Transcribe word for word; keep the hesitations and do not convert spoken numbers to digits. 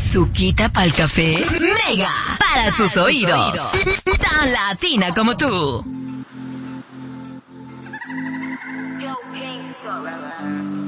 Azuquita pa'l café. Mega para tus oídos. Tan latina como tú. Go gangsta.